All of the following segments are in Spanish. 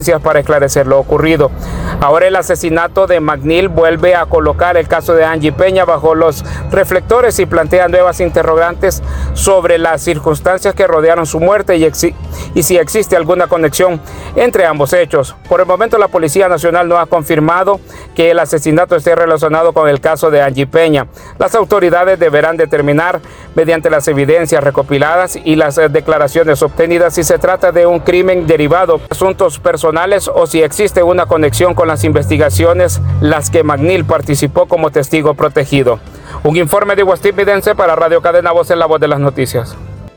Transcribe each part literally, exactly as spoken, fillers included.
para esclarecer lo ocurrido. Ahora el asesinato de McNeil vuelve a colocar el caso de Angie Peña bajo los reflectores y plantea nuevas interrogantes sobre las circunstancias que rodearon su muerte y, y si existe alguna conexión entre ambos hechos. Por el momento la Policía Nacional no ha confirmado que el asesinato esté relacionado con el caso de Angie Peña. Las autoridades deberán determinar mediante las evidencias recopiladas y las declaraciones obtenidas si se trata de un crimen derivado de asuntos personales o si existe una conexión con las investigaciones las que McNeil participó como testigo protegido. Un informe de Guastipidense para Radio Cadena Voz en la Voz de las Noticias.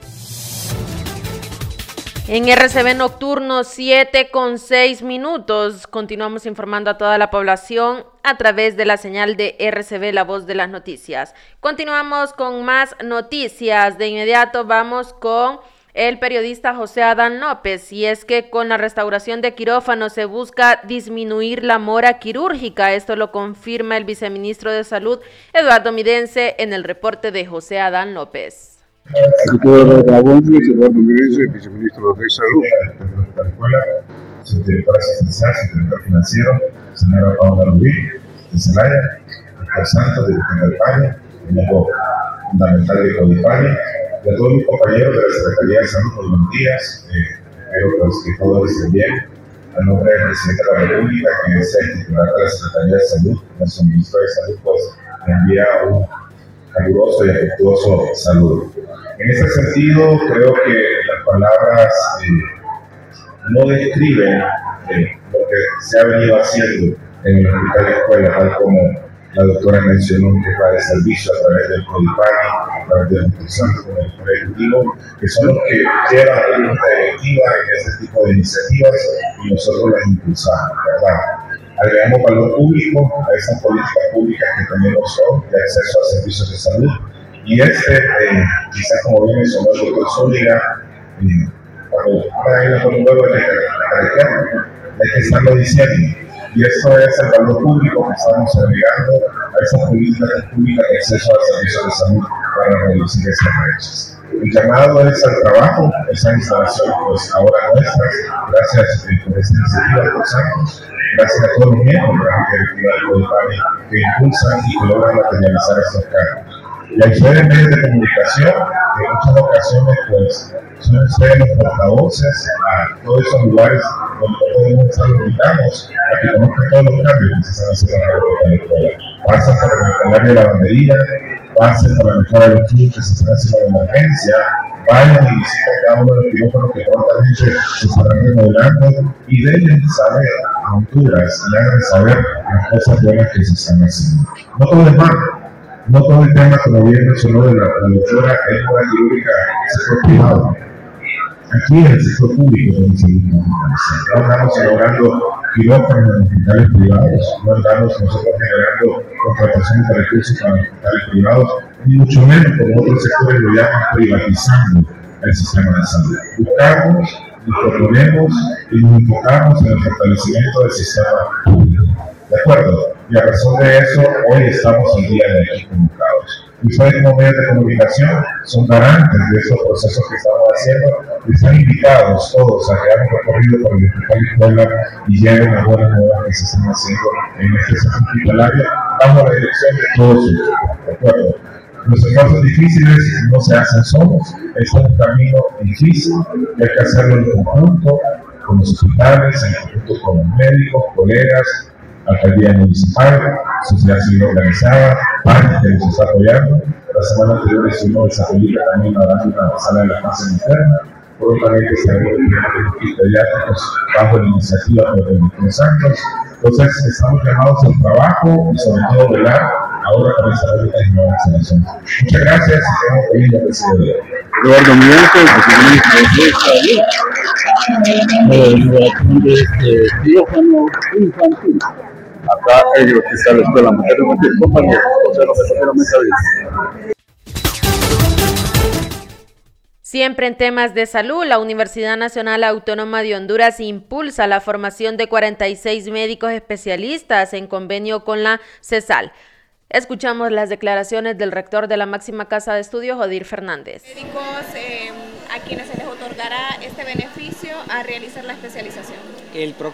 En R C B Nocturno, siete con seis minutos. Continuamos informando a toda la población a través de la señal de R C B, la Voz de las Noticias. Continuamos con más noticias. De inmediato vamos con el periodista José Adán López, y es que con la restauración de quirófanos se busca disminuir la mora quirúrgica. Esto lo confirma el viceministro de Salud, Eduardo Midense, en el reporte de José Adán López. Eduardo Midense, viceministro de Salud. La escuela, subdirector asistencial, subdirector financiero, señora Paola Rubí, de Celaya, Víctor Santos, director de España, el equipo fundamental de Codipani, y a todos mis compañeros de la Secretaría de Salud, muy buenos días. Eh, espero pues, que todos estén bien. A nombre del presidente de la República, que es el titular de la Secretaría de Salud, nuestro ministro de Salud, pues envía un caluroso y afectuoso saludo. En ese sentido, creo que las palabras eh, no describen eh, lo que se ha venido haciendo en el hospital de escuela, tal como la doctora mencionó, que va de servicio a través del Codipani, a través de la institución con el Poder Ejecutivo, que son los que llevan a la Junta Directiva en este tipo de iniciativas y nosotros las impulsamos, ¿verdad? Agregamos valor público a esas políticas públicas que tenemos hoy de acceso a servicios de salud. Y este, eh, quizás como bien mencionó el doctor Zúñiga, eh, cuando hay una con un huevo de carretera, hay que estarlo diciendo. Y eso es el valor público que estamos agregando a esas políticas públicas de acceso a servicios de salud para reducir esas brechas. El llamado es al trabajo, esa instalación pues ahora nuestra, gracias eh, por esta iniciativa de los años, gracias a todos los miembros de la directiva del Codipani que impulsan y que logran materializar estos cambios. Y a ustedes medios de comunicación, que en muchas ocasiones pues son ustedes los portavoces a todos esos lugares donde no podemos estar invitados a que conozcan todos los cambios que se están haciendo en la República de Escuela. Pasa por el área de la bandería, pase por la mejora de los estudios que se están haciendo de emergencia, vayan y visiten cada uno de los quirófanos que prontamente se estarán remodelando y deben saber a alturas y hagan saber las cosas buenas que se están haciendo. No todo es malo. No todo el tema, como bien mencionó de la, la doctora, es mora quirúrgica en el sector privado. Aquí en el sector público donde se no estamos elaborando quirófanos en hospitales privados, no estamos nosotros generando contrataciones de recursos para hospitales privados, ni mucho menos como otros sectores lo llaman privatizando el sistema de salud. Buscamos, nos proponemos y nos enfocamos en el fortalecimiento del sistema público. ¿De acuerdo? Y a razón de eso, hoy estamos el día de aquí convocados. Ustedes como medios de comunicación son garantes de esos procesos que estamos haciendo y están invitados todos a que hagan un recorrido por el hospital y escuela y lleven las buenas nuevas que se están haciendo en este centro hospitalario bajo la dirección de todos ustedes. ¿De acuerdo? Los esfuerzos difíciles no se hacen solos, es un camino difícil y hay que hacerlo en conjunto con los hospitales, en conjunto con los médicos, colegas, alcaldía municipal, sociedad civil organizada, parte que nos está apoyando. La semana anterior estuvimos desarrollando también una sala de la fase interna, por otra vez que estaremos los pediátricos bajo la iniciativa de los Santos. Entonces estamos llamados al trabajo y sobre todo velar ahora con esta política de nuevas instalaciones. Muchas gracias y tenemos feliz la presidencia. Eduardo Midense, viceministro de Salud. De este quirófano infantil. Acá en el hospital de la escuela materna infantil, compañero José López Romero. Siempre en temas de salud, la Universidad Nacional Autónoma de Honduras impulsa la formación de cuarenta y seis médicos especialistas en convenio con la CESAL. Escuchamos las declaraciones del rector de la máxima casa de estudios, Odir Fernández. Médicos eh, a quienes se les otorgará este beneficio a realizar la especialización. El